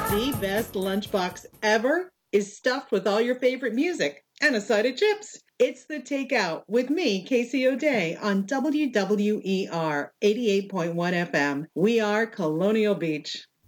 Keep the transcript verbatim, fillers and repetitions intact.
The best lunchbox ever is stuffed with all your favorite music and a side of chips. It's The Takeout with me, Casey O'Day, on W W E R eighty-eight point one F M. We are Colonial Beach.